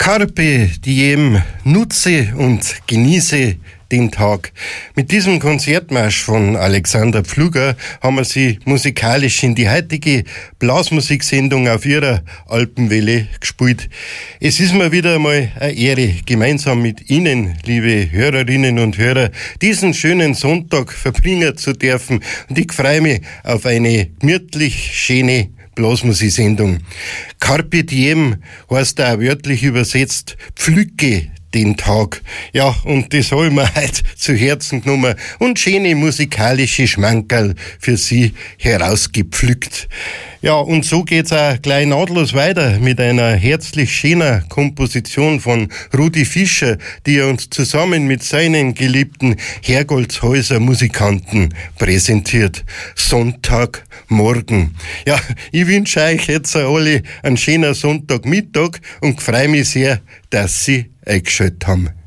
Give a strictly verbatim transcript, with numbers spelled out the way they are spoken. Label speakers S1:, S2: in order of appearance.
S1: Carpe diem, nutze und genieße den Tag. Mit diesem Konzertmarsch von Alexander Pfluger haben wir sie musikalisch in die heutige Blasmusiksendung auf ihrer Alpenwelle gespielt. Es ist mir wieder einmal eine Ehre, gemeinsam mit Ihnen, liebe Hörerinnen und Hörer, diesen schönen Sonntag verbringen zu dürfen. Und ich freue mich auf eine gemütlich schöne Blasmusiksendung. Carpe diem heißt auch wörtlich übersetzt, pflücke den Tag. Ja, und das habe ich mir heute zu Herzen genommen und schöne musikalische Schmankerl für Sie herausgepflückt. Ja, und so geht's auch gleich nahtlos weiter mit einer herzlich schönen Komposition von Rudi Fischer, die er uns zusammen mit seinen geliebten Hergoltshäuser Musikanten präsentiert. Sonntagmorgen. Ja, ich wünsche euch jetzt alle einen schönen Sonntagmittag und freue mich sehr, dass Sie eingeschaltet haben.